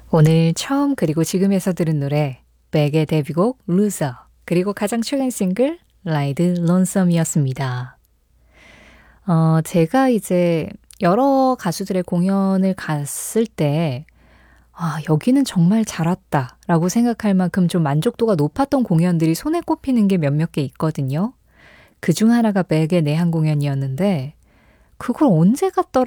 오늘 처음 그리고 지금에서 들은 노래 백의 데뷔곡 Loser 그리고 가장 최근 싱글 Ride Lonesome이었습니다. 제가 이제 여러 가수들의 공연을 갔을 때 여기는 정말 잘 왔다라고 생각할 만큼 좀 만족도가 높았던 공연들이 손에 꼽히는 게 몇몇 개 있거든요. 그중 하나가 백의 내한 공연이었는데 그걸 언제 갔더라